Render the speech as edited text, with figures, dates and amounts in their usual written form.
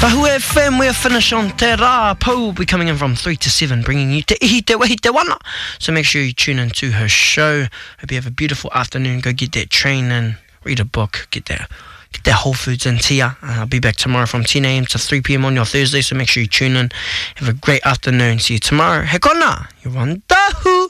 Tahu FM, we're finished on Te Rā. Pau will be coming in from 3 to 7, bringing you Te Ihi Te Wahi Te Wana. So make sure you tune in to her show. Hope you have a beautiful afternoon. Go get that training, read a book, get that Whole Foods in tia. I'll be back tomorrow from 10 a.m. to 3 p.m. on your Thursday, so make sure you tune in. Have a great afternoon. See you tomorrow. He kona, you want tahu.